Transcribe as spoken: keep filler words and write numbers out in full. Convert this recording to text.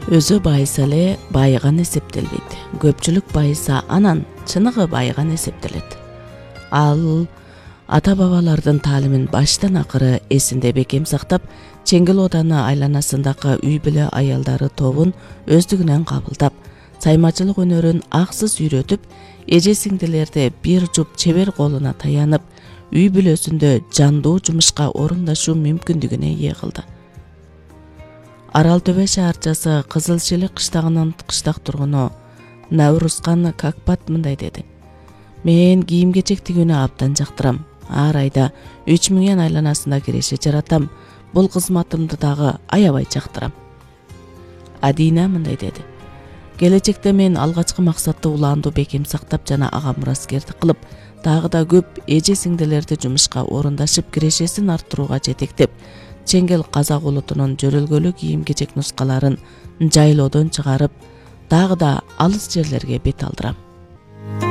Өзү байыса эле байыган эсептелбейт. Көпчүлүк байыса анан чыныгы байыган эсептелет. Ал ата бабалардын таалимин баштан акыры эсинде бекем сактап, Чеңгел ооданы айланасындагы үй бүлө аялдары тобун өздүгүнөн кабылдап, саймачылык өнөрүн аксыз үйрөтүп, эже сиңдилерди бир жуп чебер колуна таянып, үй бүлөсүндө жандуу жумушка орундашуу мүмкүндүгүнө ээ кылды. Арал Төбө шаарчасы Кызыл Шилик кыштагынын кыштак тургуну Наврузкан Какпат мындай деди: "Мен кийим-кечек тигүүнү абдан жактырам. Ар айда үч миң ен айланасында киреше жаратам. Бул кызматымды дагы аябай жактырам." Адина мындай деди: "Келечекте мен алгачкы максатты улаанду бекем сактап жана ага мураскердик кылып, дагы да көп эже сиңдилерди жумушка орундашып кирешесин арттырууга жетектеп, Чеңгел казак улутунун жөрөлгөлүк кийим-кечек нускаларын жайлоодон чыгарып, дагы да алыс жерлерге бет алдырам."